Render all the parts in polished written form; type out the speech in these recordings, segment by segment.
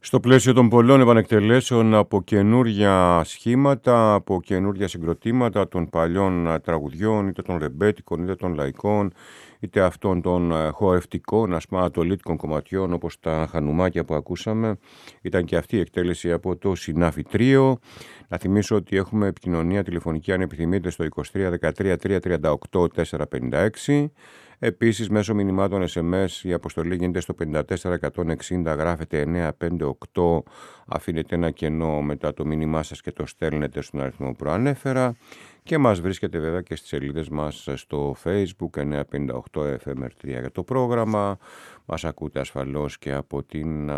Στο πλαίσιο των πολλών επανεκτελέσεων από καινούρια σχήματα, από καινούρια συγκροτήματα των παλιών τραγουδιών, είτε των ρεμπέτικων, είτε των λαϊκών, είτε αυτών των χορευτικών, ανατολίτικων κομματιών, όπως τα χανουμάκια που ακούσαμε, ήταν και αυτή η εκτέλεση από το Συνάφι Τρίο. Να θυμίσω ότι έχουμε επικοινωνία τηλεφωνική, αν επιθυμείτε, στο 23 13 338 456. Επίσης, μέσω μηνυμάτων SMS η αποστολή γίνεται στο 54160, γράφετε 958, αφήνετε ένα κενό μετά το μήνυμά σας και το στέλνετε στον αριθμό που προανέφερα, και μας βρίσκεται βέβαια και στις σελίδες μας στο Facebook 958 FMR3 για το πρόγραμμα. Μας ακούτε ασφαλώς και από την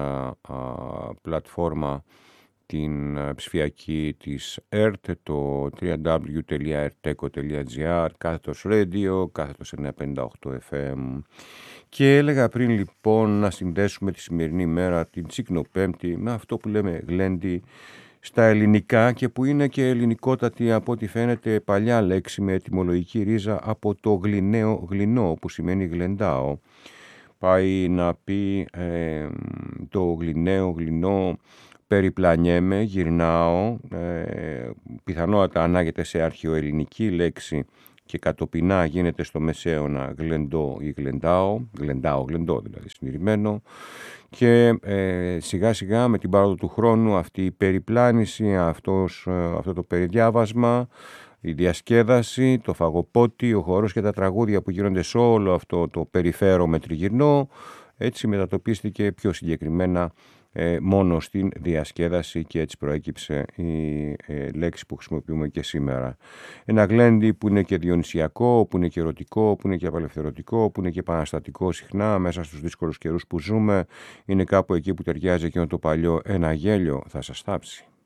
πλατφόρμα την ψηφιακή της ΕΡΤ, το www.erteco.gr, κάθετος radio, κάθετος 958 FM. Και έλεγα πριν λοιπόν να συνδέσουμε τη σημερινή μέρα, την Τσικνοπέμπτη, με αυτό που λέμε γλέντι στα ελληνικά, και που είναι και ελληνικότατη από ό,τι φαίνεται παλιά λέξη με ετυμολογική ρίζα από το γλυναίο γλυνό, που σημαίνει γλεντάω. Πάει να πει το γλυναίο γλυνό, περιπλανιέμαι, γυρνάω, πιθανότατα ανάγεται σε αρχαιοελληνική λέξη και κατοπινά γίνεται στο μεσαίωνα γλεντό ή γλεντάω, γλεντό δηλαδή συνειρημένο, και σιγά σιγά με την πάροδο του χρόνου αυτή η περιπλάνηση, αυτό το περιδιάβασμα, η διασκέδαση, το φαγοπότι, ο χορός και τα τραγούδια που γίνονται σε όλο αυτό το περιφέρω με τριγυρνό, έτσι μετατοπίστηκε πιο συγκεκριμένα μόνο στην διασκέδαση, και έτσι προέκυψε η λέξη που χρησιμοποιούμε και σήμερα. Ένα γλέντι που είναι και διονυσιακό, που είναι και ερωτικό, που είναι και απελευθερωτικό, που είναι και επαναστατικό συχνά μέσα στους δύσκολους καιρούς που ζούμε. Είναι κάπου εκεί που ταιριάζει εκείνο το παλιό «ένα γέλιο θα σας θάψει».